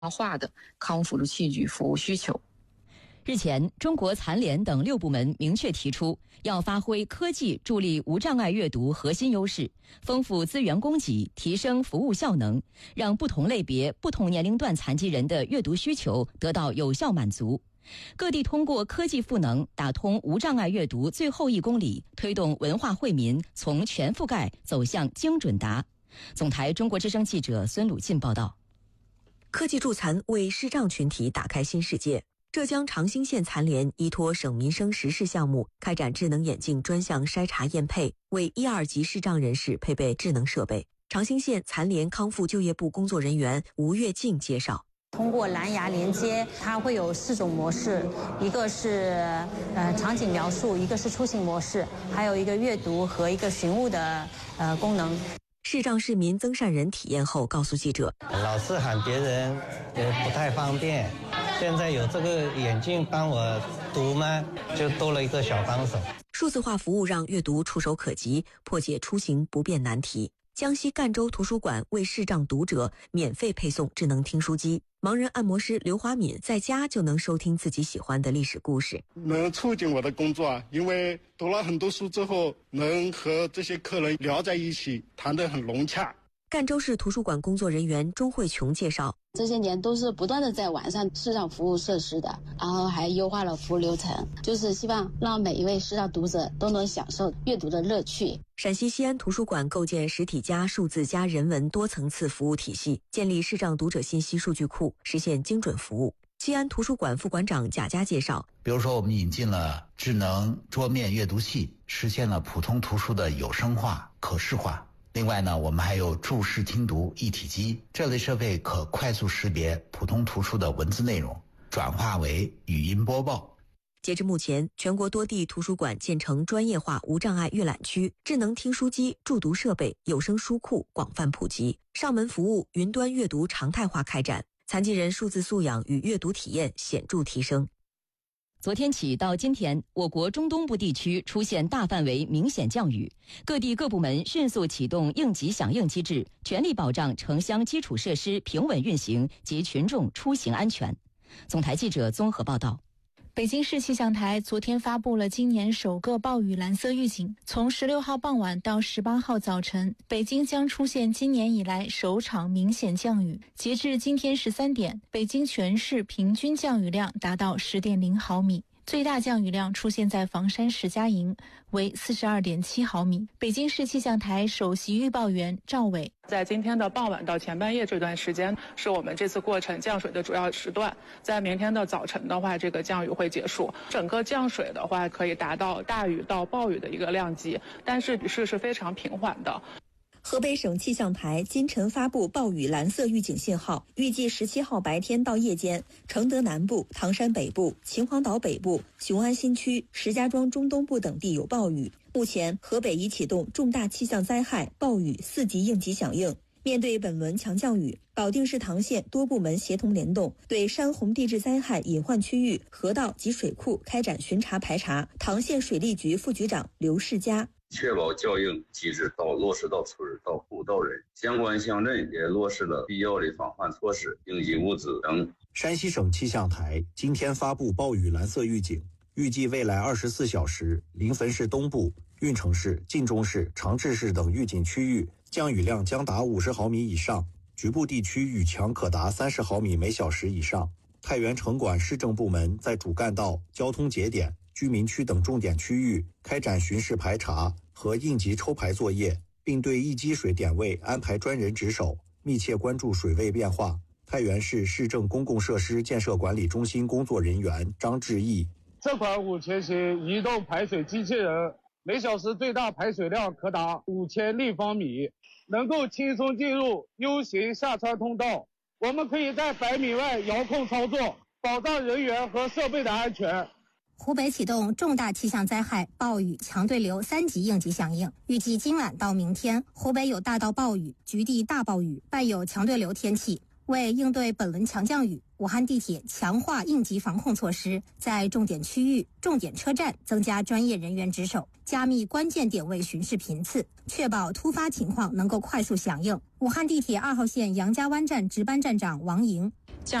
化的康辅助器具服务需求。 日前，中国残联等6部门明确提出，要发挥科技助力无障碍阅读核心优势，丰富资源供给，提升服务效能，让不同类别、不同年龄段残疾人的阅读需求得到有效满足。各地通过科技赋能，打通无障碍阅读最后1公里，推动文化惠民从全覆盖走向精准达。总台中国之声记者孙鲁进报道。 科技助残为视障群体打开新世界。浙江长兴县残联依托省民生实事项目，开展智能眼镜专项筛查验配，为1、2级视障人士配备智能设备。长兴县残联康复就业部工作人员吴月静介绍， 通过蓝牙连接，它会有4种模式，一个是场景描述，一个是出行模式，还有一个阅读和一个寻物的功能。 视障市民曾善仁体验后告诉记者， 老是喊别人也不太方便，现在有这个眼镜帮我读嘛，就多了一个小帮手。 数字化服务让阅读触手可及，破解出行不便难题。江西赣州图书馆为视障读者免费配送智能听书机，盲人按摩师刘华敏在家就能收听自己喜欢的历史故事。 能促进我的工作啊，因为读了很多书之后，能和这些客人聊在一起，谈得很融洽。 赣州市图书馆工作人员钟慧琼介绍， 这些年都是不断的在完善视障服务设施的，然后还优化了服务流程，就是希望让每一位视障读者都能享受阅读的乐趣。 陕西西安图书馆构建实体加数字加人文多层次服务体系，建立视障读者信息数据库，实现精准服务。西安图书馆副馆长贾佳介绍， 比如说我们引进了智能桌面阅读器，实现了普通图书的有声化、可视化。另外呢，我们还有注视听读一体机，这类设备可快速识别普通图书的文字内容，转化为语音播报。 截至目前，全国多地图书馆建成专业化无障碍阅览区，智能听书机、助读设备、有声书库广泛普及，上门服务、云端阅读常态化开展，残疾人数字素养与阅读体验显著提升。 昨天起到今天，我国中东部地区出现大范围明显降雨，各地各部门迅速启动应急响应机制，全力保障城乡基础设施平稳运行及群众出行安全。总台记者综合报道。 北京市气象台昨天发布了今年首个暴雨蓝色预警，从16号傍晚到18号早晨，北京将出现今年以来首场明显降雨。截至今天13点，北京全市平均降雨量达到10.0毫米。最大降雨量出现在房山石家营，为42.7毫米。北京市气象台首席预报员赵伟， 在今天的傍晚到前半夜这段时间，是我们这次过程降水的主要时段。在明天的早晨的话，这个降雨会结束。整个降水的话，可以达到大雨到暴雨的一个量级，但是雨势是非常平缓的。 河北省气象台今晨发布暴雨蓝色预警信号，预计17号白天到夜间，承德南部、唐山北部、秦皇岛北部、雄安新区、石家庄中东部等地有暴雨。目前，河北已启动重大气象灾害暴雨4级应急响应。面对本轮强降雨，保定市唐县多部门协同联动，对山洪地质灾害隐患区域、河道及水库开展巡查排查。唐县水利局副局长刘世佳， 确保效应机制落实到村到户到人，相关乡镇也落实了必要的防范措施、应急物资等。 山西省气象台今天发布暴雨蓝色预警，预计未来24小时，临汾市东部、运城市、晋中市、长治市等预警区域降雨量将达50毫米以上，局部地区雨强可达30毫米每小时以上。太原城管市政部门在主干道、交通节点、居民区等重点区域开展巡视排查和应急抽排作业，并对易积水点位安排专人值守，密切关注水位变化。太原市市政公共设施建设管理中心工作人员张志毅， 这款5千型移动排水机器人每小时最大排水量可达5000立方米，能够轻松进入 U 型下穿通道。我们可以在100米外遥控操作，保障人员和设备的安全。 湖北启动重大气象灾害暴雨强对流3级应急响应，预计今晚到明天，湖北有大到暴雨、局地大暴雨，伴有强对流天气。 为应对本轮强降雨，武汉地铁强化应急防控措施，在重点区域、重点车站增加专业人员值守，加密关键点位巡视频次，确保突发情况能够快速响应。武汉地铁2号线杨家湾站值班站长王莹。